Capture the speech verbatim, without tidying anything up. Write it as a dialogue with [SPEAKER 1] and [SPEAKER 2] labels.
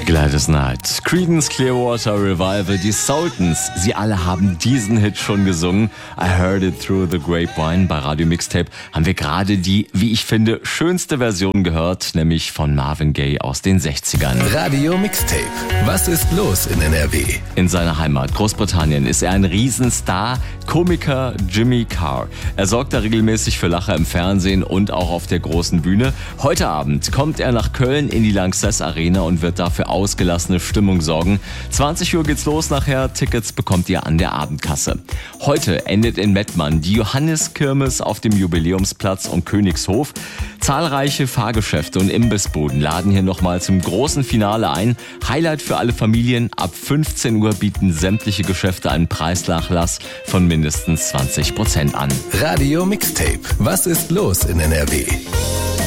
[SPEAKER 1] Gladys Knight, Creedence Clearwater Revival, die Sultans, sie alle haben diesen Hit schon gesungen. I Heard It Through the Grapevine. Bei Radio Mixtape haben wir gerade die, wie ich finde, schönste Version gehört, nämlich von Marvin Gaye aus den sechzigern.
[SPEAKER 2] Radio Mixtape. Was ist los in N R W?
[SPEAKER 1] In seiner Heimat Großbritannien ist er ein Riesenstar, Komiker Jimmy Carr. Er sorgt da regelmäßig für Lacher im Fernsehen und auch auf der großen Bühne. Heute Abend kommt er nach Köln in die Lanxess Arena und wird dafür ausgelassene Stimmung sorgen. zwanzig Uhr geht's los nachher. Tickets bekommt ihr an der Abendkasse. Heute endet in Mettmann die Johanneskirmes auf dem Jubiläumsplatz und Königshof. Zahlreiche Fahrgeschäfte und Imbissbuden laden hier nochmal zum großen Finale ein. Highlight für alle Familien: ab fünfzehn Uhr bieten sämtliche Geschäfte einen Preisnachlass von mindestens zwanzig Prozent an.
[SPEAKER 2] Radio Mixtape. Was ist los in N R W?